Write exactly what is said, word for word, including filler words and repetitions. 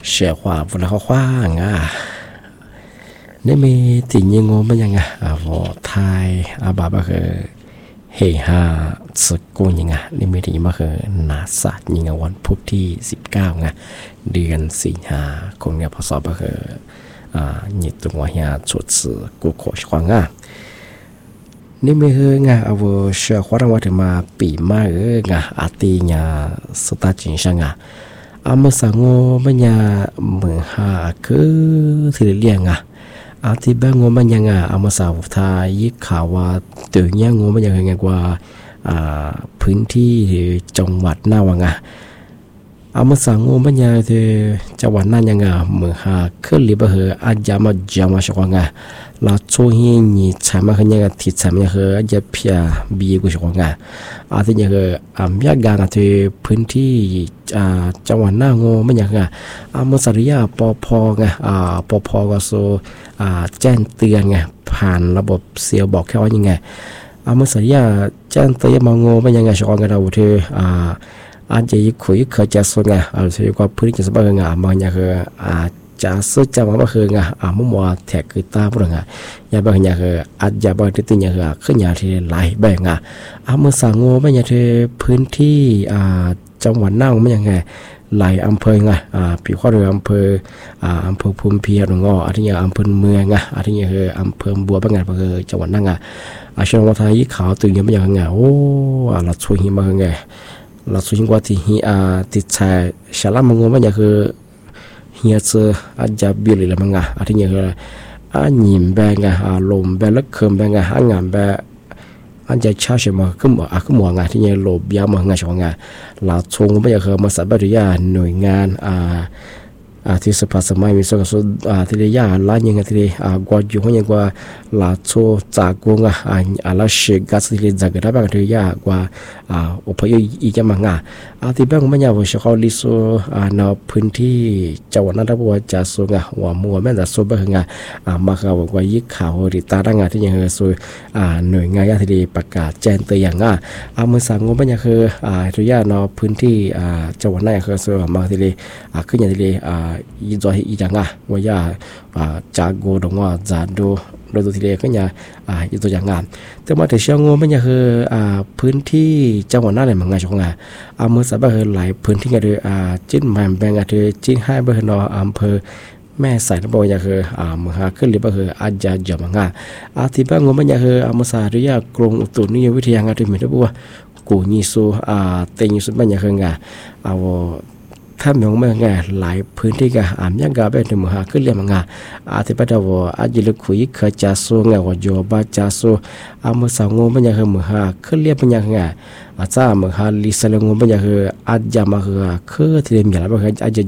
เสียความฝุ่นละคว้างอ่ะนี่มีติ่งยังงงมันยังไงอ่ะวอไทยอาบาบะคือเฮฮาสกุลยังไงนี่มีติ่งมาคือนาซายังไงวันพุธที่สิบเก้าไงเดือนสิงหาคมเนี่ยพศบะคืออ่าnhiệt度我遐出自古可ความอ่ะนี่ไม่เฮงอ่ะเอาเชื่อว่าเราถึงมาปีมาเอองะอาตีญาสตาจิงชังอ่ะอามาสังโงมันยาเหมือนหาคือถือเลี้ยงอ่ะอาที่แบงโงมันยังอ่ะอามาสาวทายยิข่าวว่าตื่นยังโงมันยังไงกว่าอ่าพื้นที่จังหวัดน่าวังอ่ะอามาสังโงมันยาที่จังหวัดน่ายังอ่ะเหมือนหาคือลิบะเหออาจจะมาจำมาชกว่าเราช่วยให้นี่ใช้มาขยันที่ใช้มาเหอจะเพียบีกุศลงาอาทิตย์เหออ่ามีการที่พื้นที่อ่าจังหวัดน่าโง่ไม่อย่างอ่ะอาเมื่อสัริยาปพไงอ่าปพก็โซอ่าแจ้งเตือนไงผ่านระบบเสียบอกแค่ว่ายังไงอาเมื่อสัริยาแจ้งเตือนมาโง่ไม่ยังไงชกกันเราที่อ่าอาจจะยิ่งคุยเคยจะส่งไงอ่าถือว่าพื้นที่สบายงามันอย่างเหออ่าจะซื้อจะมาเฮืองอ่ะอ่ามุ่งว่าแทกคือตาพวกอ่ะอย่าบางอย่างคืออาจจะบางที่ตัวอย่างคือขึ้นอย่างที่หลายแบ่งอ่ะอ่าเมื่อสังโง่ไม่อย่างที่พื้นที่อ่าจังหวัดน่านไม่อย่างไงหลายอำเภอไงอ่าปีข้อเรืออำเภออ่าอำเภอภูมิเพียรงออาทิตย์อย่างอำเภอเมืองอ่ะอาทิตย์อย่างคืออำเภอบัวบางงานอำเภอจังหวัดน่านอ่ะอาช่วงวันที่ขาวตื่นยังไม่อย่างไงโอ้เราช่วยหิมะไงเราช่วยหิมะที่หิอ่าที่ชายชาลามังโง่ไม่อย่างคือเฮียเซออาจจะบิลเลยมังอ่ะอาทิตย์อย่างคืออาหยิมแบงอ่ะอาลมแบงลักเคิมแบงอ่ะหางานแบงอันจะชาเชมาขึ้นมาขึ้นมาไงที่อย่างลบยามางานช่วงไงเราชงไม่อยากคือมาสับปะรดยาหน่วยงานอ่าอ่าที่สภาสมัยมีส่วนส่วนอ่าที่เรียกล้านยังไงที่เรียอ่ากว่าอยู่ห้องยังกว่าลาโชจากกงอ่ะอ่าอ่าลาเชกัสที่เรียจากระดับที่เรียกว่าอ่าอุปโภคอีกจะมังอ่ะอาที่แบงค์มันอยากว่าเขาลิโซอ่าในพื้นที่จังหวัดนั้นได้บอกว่าจะส่งอ่ะว่ามัวแม่จะส่งไปหงอ่ะอ่ามาเขาบอกว่ายิ่งข่าวหรือตาดังอ่ะที่ยังคือส่วนอ่าหน่วยงานที่เรียประกาศแจ้งเตือนอ่ะอาเมื่อสังงมันอยากคืออ่าตัวอย่างในพื้นที่อ่าจังหวัดนั้นคือส่วนมาที่เรียอ่าขึ้นอย่างที่เรียอ่าอีจอยอีจังอ่ะว่าอย่าอ่าจากโกดงว่าจะดูโดยตัวที่เรียก็อย่าอ่าอีตัวอย่างงานแต่มาถึงเชียงโง่มันอยากคืออ่าพื้นที่จังหวัดนั้นเลยมันง่ายช่วงอ่ะอาเมื่อสัปดาห์หลายพื้นที่กันเลยอ่าจิ้นแมนแบงกันเลยจิ้นให้เบอร์นออำเภอแม่สายระบบอยากคืออ่าเมื่อหาขึ้นหรือเบอร์อาจจะจบมันง่ายอาที่บ้านงมันอยากคืออาเมื่อสาริยากรงอุตุนิยมวิทยางานที่มีระบุว่ากูนิสูอ่าเตยิสุมันอยากคืองานเอาถ้ามีองค์แม่ไงหลายพื้นที่ก็อ่านยังกาเป็นมือหาขึ้นเรียมงาอาทิตย์ปัตตาวอาจจะลึกคุยเคยจะสู้ไงว่าโยบาจะสู้อามือสาวงูมันยังคือมือหาขึ้นเรียมมันยังไงอาจจะมือหาลิสเลงูมันยังคืออาจจะมาคือคือที่เรียมอย่างไรบ้างอาจจะ